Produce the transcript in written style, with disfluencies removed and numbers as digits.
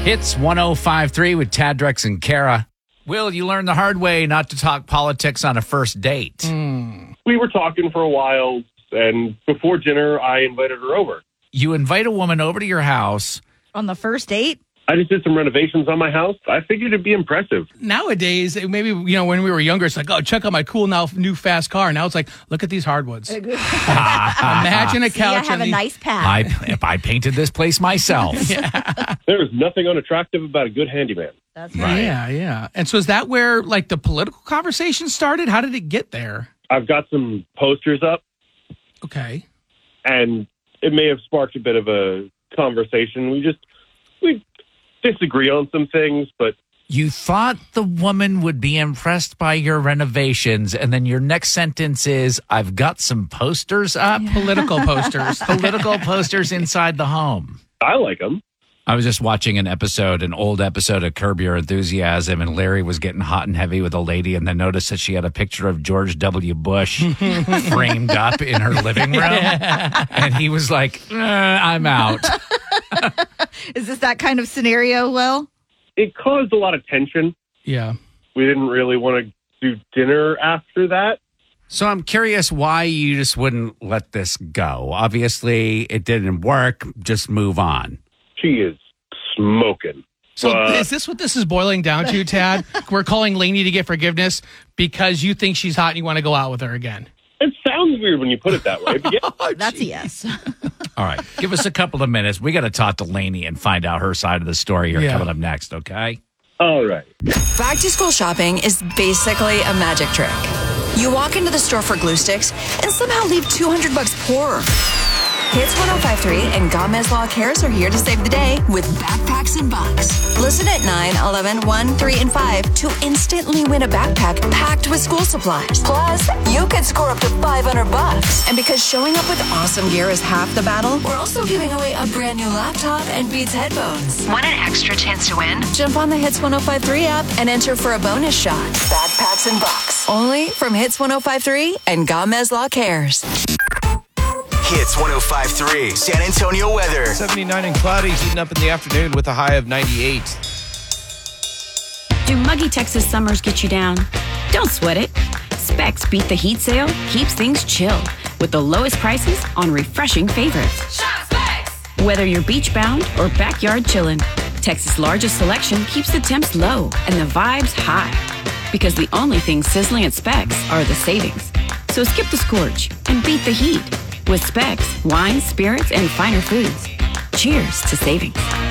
Hits 105.3 with Tad, Drex, and Kara. Will, you learned the hard way not to talk politics on a first date. We were talking for a while, and before dinner, I invited her over. You invite a woman over to your house. On the first date? I just did some renovations on my house. I figured it'd be impressive. Nowadays, maybe, when we were younger, it's like, oh, check out my cool new fast car. Now it's like, look at these hardwoods. Imagine a couch. I have a nice pad. If I painted this place myself. There is nothing unattractive about a good handyman. That's right. Yeah. And so is that where, the political conversation started? How did it get there? I've got some posters up, Okay. and it may have sparked a bit of a conversation. We disagree on some things, but You thought the woman would be impressed by your renovations, and then your next sentence is, I've got some posters up. Political posters. Political posters inside the home. I like them. I was just watching an old episode of Curb Your Enthusiasm, and Larry was getting hot and heavy with a lady, and then noticed that she had a picture of George W. Bush framed up in her living room. And he was like, I'm out. Is this that kind of scenario, Will? It caused a lot of tension. Yeah. We didn't really want to do dinner after that. So I'm curious why you just wouldn't let this go. Obviously, it didn't work. Just move on. She is smoking. So is this what this is boiling down to, Tad? We're calling Lainey to get forgiveness because you think she's hot and you want to go out with her again. It sounds weird when you put it that way, but yeah. That's a yes. All right. Give us a couple of minutes. We got to talk to Lainey and find out her side of the story here coming up next, okay? All right. Back to school shopping is basically a magic trick. You walk into the store for glue sticks and somehow leave $200 poorer. Hits 105.3 and Gomez Law Cares are here to save the day with backpacks and bucks. Listen at 9, 11, 1, 3, and 5 to instantly win a backpack packed with school supplies. Plus, you could score up to $500. And because showing up with awesome gear is half the battle, we're also giving away a brand new laptop and Beats headphones. Want an extra chance to win? Jump on the Hits 105.3 app and enter for a bonus shot. Backpacks and bucks. Only from Hits 105.3 and Gomez Law Cares. Hits 105.3, San Antonio weather. 79 and cloudy, heating up in the afternoon with a high of 98. Do muggy Texas summers get you down? Don't sweat it. Specs Beat the Heat sale keeps things chill with the lowest prices on refreshing favorites. Shop Specs! Whether you're beach bound or backyard chillin', Texas' largest selection keeps the temps low and the vibes high. Because the only things sizzling at Specs are the savings. So skip the scorch and beat the heat with Specs, wines, spirits, and finer foods. Cheers to savings.